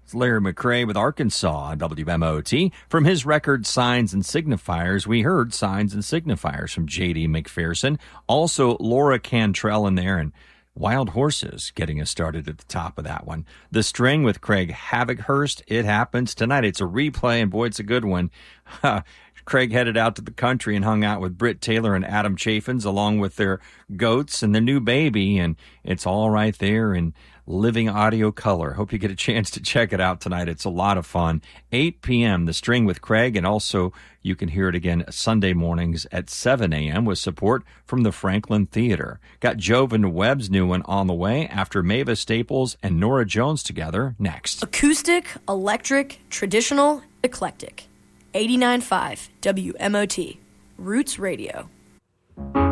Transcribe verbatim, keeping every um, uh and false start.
It's Larry McCray with Arkansas on W M O T. From his record Signs and Signifiers, we heard Signs and Signifiers from J D McPherson. Also, Laura Cantrell in there, and Wild Horses getting us started at the top of that one. The String with Craig Havochurst. It happens tonight. It's a replay, and boy, it's a good one. Craig headed out to the country and hung out with Britt Taylor and Adam Chaffins, along with their goats and their new baby, and it's all right there in living audio color. Hope you get a chance to check it out tonight. It's a lot of fun. eight p.m., The String with Craig, and also you can hear it again Sunday mornings at seven a.m. with support from the Franklin Theater. Got Jovan Webb's new one on the way after Mavis Staples and Nora Jones together next. Acoustic, electric, traditional, eclectic. eighty-nine point five W M O T, Roots Radio.